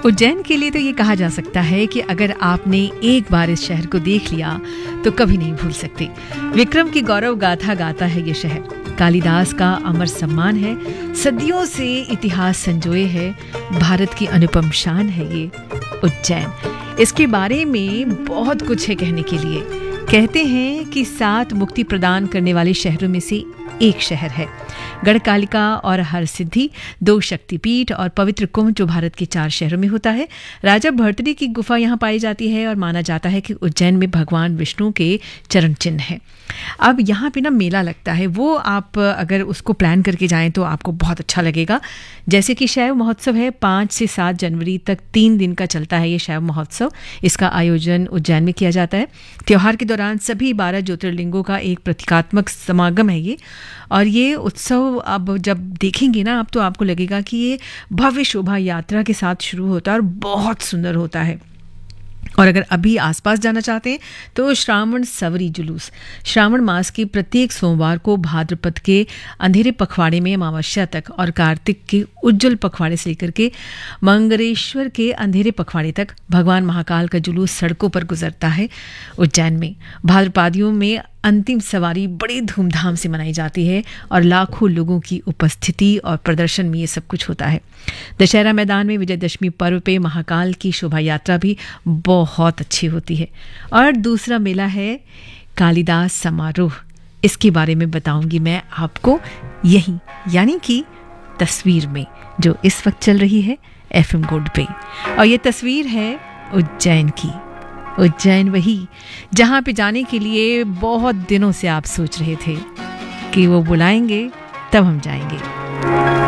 उज्जैन के लिए तो ये कहा जा सकता है कि अगर आपने एक बार इस शहर को देख लिया तो कभी नहीं भूल सकते। विक्रम की गौरव गाथा गाता है ये शहर, कालिदास का अमर सम्मान है, सदियों से इतिहास संजोए है, भारत की अनुपम शान है ये उज्जैन। इसके बारे में बहुत कुछ है कहने के लिए। कहते हैं कि 7 मुक्ति प्रदान करने वाले शहरों में से एक शहर है। गढ़कालिका और हरसिद्धि 2 शक्तिपीठ और पवित्र कुंभ जो भारत के 4 शहरों में होता है। राजा भर्तृहरि की गुफा यहाँ पाई जाती है और माना जाता है कि उज्जैन में भगवान विष्णु के चरण चिन्ह है। अब यहाँ पे ना मेला लगता है, वो आप अगर उसको प्लान करके जाएं तो आपको बहुत अच्छा लगेगा। जैसे कि शैव महोत्सव है, 5 से 7 जनवरी तक 3 दिन का चलता है ये शैव महोत्सव। इसका आयोजन उज्जैन में किया जाता है। त्योहार के दौरान सभी 12 ज्योतिर्लिंगों का एक प्रतीकात्मक समागम है ये। और ये उत्सव अब जब देखेंगे ना आप तो आपको लगेगा कि ये भव्य शोभा यात्रा के साथ शुरू होता है और बहुत सुंदर होता है। और अगर अभी आसपास जाना चाहते हैं तो श्रावण सवरी जुलूस, श्रावण मास के प्रत्येक सोमवार को भाद्रपद के अंधेरे पखवाड़े में अमावस्या तक और कार्तिक के उज्जवल पखवाड़े से लेकर के मंगरेश्वर के अंधेरे पखवाड़े तक भगवान महाकाल का जुलूस सड़कों पर गुजरता है उज्जैन में। भाद्रपादियों में अंतिम सवारी बड़ी धूमधाम से मनाई जाती है और लाखों लोगों की उपस्थिति और प्रदर्शन में ये सब कुछ होता है। दशहरा मैदान में विजयदशमी पर्व पे महाकाल की शोभा यात्रा भी बहुत अच्छी होती है। और दूसरा मेला है कालिदास समारोह। इसके बारे में बताऊंगी मैं आपको यही, यानी कि तस्वीर में, जो इस वक्त चल रही है FM गोल्ड पे। और ये तस्वीर है उज्जैन की। उज्जैन वही जहां पे जाने के लिए बहुत दिनों से आप सोच रहे थे कि वो बुलाएंगे तब हम जाएंगे।